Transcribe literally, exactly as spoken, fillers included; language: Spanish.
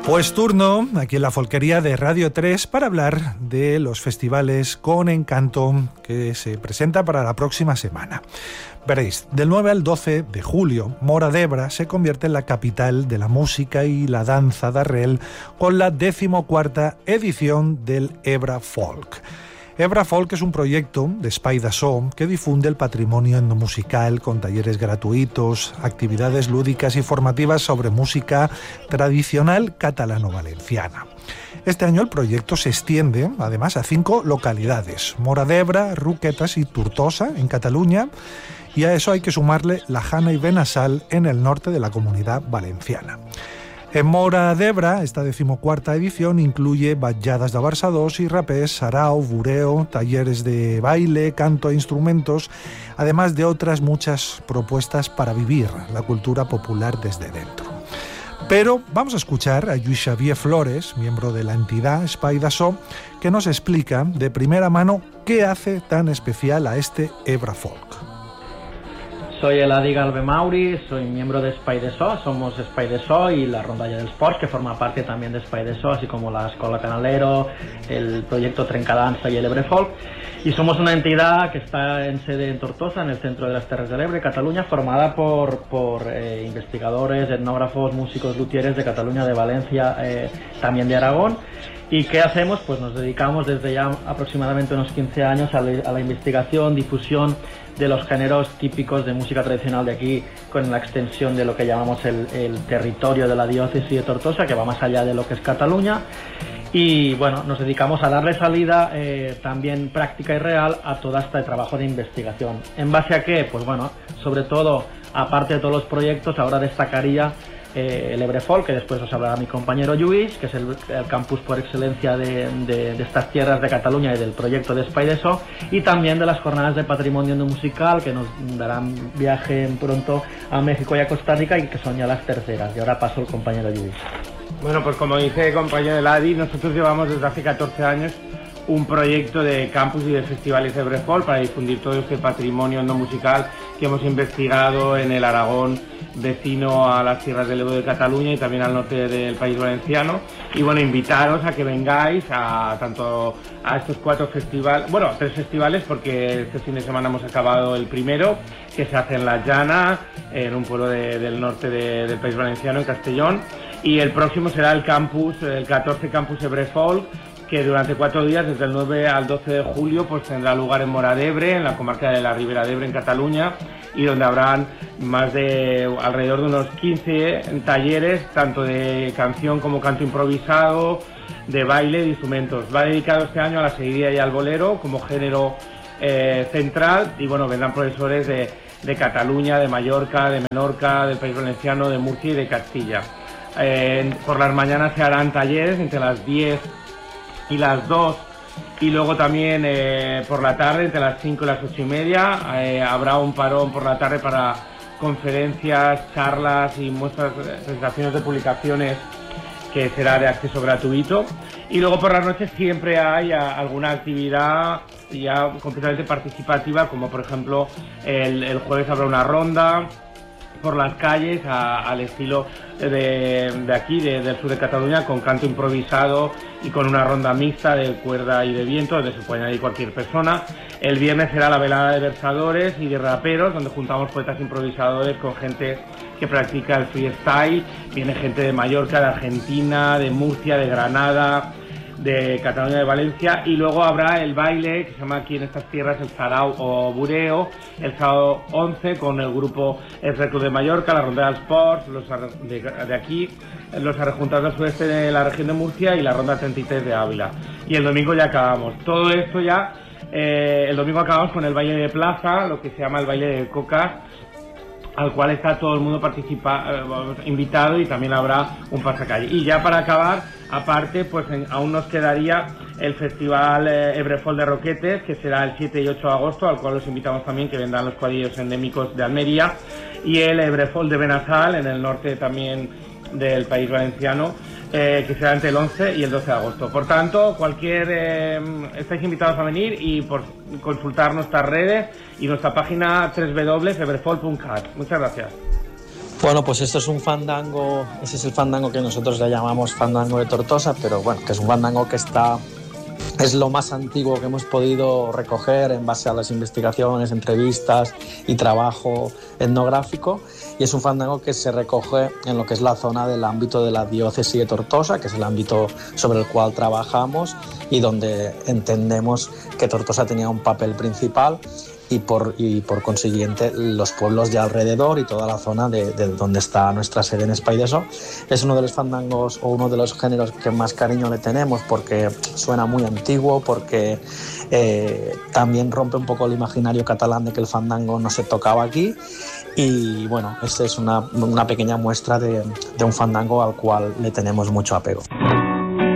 Pues turno aquí en la Folquería de Radio tres para hablar de los festivales con encanto que se presenta para la próxima semana. Veréis, del nueve al doce de julio, Móra d'Ebre se convierte en la capital de la música y la danza d'arrel con la decimocuarta edición del Ebre Folk. Ebre Folk es un proyecto de Espai de So que difunde el patrimonio etnomusical con talleres gratuitos, actividades lúdicas y formativas sobre música tradicional catalano-valenciana. Este año el proyecto se extiende además a cinco localidades: Móra d'Ebre, Roquetas y Tortosa en Cataluña, y a eso hay que sumarle La Jana y Benassal en el norte de la Comunidad Valenciana. En Móra d'Ebre, esta decimocuarta edición incluye balladas de Barça dos y rapés, sarao, bureo, talleres de baile, canto e instrumentos, además de otras muchas propuestas para vivir la cultura popular desde dentro. Pero vamos a escuchar a Lluís Xavier Flores, miembro de la entidad Espai de So, que nos explica de primera mano qué hace tan especial a este Ebre Folk. Soy el Adi Galve Mauri, soy miembro de Espai de So, somos Espai de So y la Rondalla del Sports, que forma parte también de Espai de So, así como la Escola Canalero, el proyecto Trencadanza y el Ebre Folk. Y somos una entidad que está en sede en Tortosa, en el centro de las Terres del Ebre, Cataluña, formada por, por eh, investigadores, etnógrafos, músicos, luthieres de Cataluña, de Valencia, eh, también de Aragón. ¿Y qué hacemos? Pues nos dedicamos desde ya aproximadamente unos quince años a la, a la investigación, difusión de los géneros típicos de música tradicional de aquí, con la extensión de lo que llamamos el, el territorio de la diócesis de Tortosa, que va más allá de lo que es Cataluña. Y bueno, nos dedicamos a darle salida eh, también práctica y real a todo este trabajo de investigación. ¿En base a qué? Pues bueno, sobre todo, aparte de todos los proyectos, ahora destacaría Eh, el Ebre Folk, que después os hablará mi compañero Lluís, que es el, el campus por excelencia de, de, de estas tierras de Cataluña y del proyecto de Espai de So, y también de las jornadas de patrimonio musical que nos darán viaje pronto a México y a Costa Rica, y que son ya las terceras. Y ahora paso al compañero Lluís. Bueno, pues como dice el compañero Adi, nosotros llevamos desde hace catorce años un proyecto de campus y de festivales Ebre Folk para difundir todo este patrimonio no musical que hemos investigado en el Aragón vecino a las tierras del Ebro de Cataluña y también al norte del País Valenciano. Y bueno, invitaros a que vengáis a tanto a estos cuatro festivales, bueno, tres festivales, porque este fin de semana hemos acabado el primero, que se hace en La Llana, en un pueblo de, del norte de, del País Valenciano, en Castellón, y el próximo será el campus, el catorce Campus Ebre Folk, que durante cuatro días, desde el nueve al doce de julio, pues tendrá lugar en Móra d'Ebre, en la comarca de la Ribera d'Ebre, en Cataluña, y donde habrán más de alrededor de unos quince talleres, tanto de canción como canto improvisado, de baile, de instrumentos. Va dedicado este año a la seguidilla y al bolero como género eh, central, y bueno, vendrán profesores de, de Cataluña, de Mallorca, de Menorca, del País Valenciano, de Murcia y de Castilla. Eh, por las mañanas se harán talleres entre las diez y las dos, y luego también eh, por la tarde entre las cinco y las ocho y media eh, habrá un parón por la tarde para conferencias, charlas y muestras, presentaciones de publicaciones, que será de acceso gratuito. Y luego por las noches siempre hay a, alguna actividad ya completamente participativa, como por ejemplo el, el jueves habrá una ronda por las calles a, al estilo de, de aquí, de, del sur de Cataluña, con canto improvisado y con una ronda mixta de cuerda y de viento, donde se puede añadir cualquier persona. El viernes será la velada de versadores y de raperos, donde juntamos poetas improvisadores con gente que practica el freestyle. Viene gente de Mallorca, de Argentina, de Murcia, de Granada, de Cataluña, de Valencia. Y luego habrá el baile, que se llama aquí en estas tierras el sarao o bureo, el sábado once, con el grupo El Reclu de Mallorca, la Ronda del Sports, los de, de aquí, los arrejuntados del sureste de la región de Murcia y la Ronda treinta y tres de Ávila. Y el domingo ya acabamos. Todo esto ya, eh, el domingo acabamos con el baile de plaza, lo que se llama el baile de cocas, al cual está todo el mundo participa, eh, invitado, y también habrá un pasacalle. Y ya para acabar, aparte, pues en, aún nos quedaría el Festival eh, Ebre Folk de Roquetes, que será el siete y ocho de agosto, al cual los invitamos también, que vendrán los cuadrillos endémicos de Almería, y el Ebre Folk de Benassal, en el norte también del País Valenciano, eh, que será entre el once y el doce de agosto. Por tanto, cualquier eh, estáis invitados a venir y por consultar nuestras redes y nuestra página doble u doble u doble u punto ebre folk punto cat. Muchas gracias. Bueno, pues esto es un fandango, ese es el fandango que nosotros le llamamos fandango de Tortosa, pero bueno, que es un fandango que está, es lo más antiguo que hemos podido recoger en base a las investigaciones, entrevistas y trabajo etnográfico, y es un fandango que se recoge en lo que es la zona del ámbito de la diócesis de Tortosa, que es el ámbito sobre el cual trabajamos y donde entendemos que Tortosa tenía un papel principal. Y por, y por consiguiente los pueblos de alrededor y toda la zona de, de donde está nuestra sede en Espai d'Asso. Es uno de los fandangos o uno de los géneros que más cariño le tenemos porque suena muy antiguo, porque eh, también rompe un poco el imaginario catalán de que el fandango no se tocaba aquí. Y bueno, esta es una, una pequeña muestra de, de un fandango al cual le tenemos mucho apego.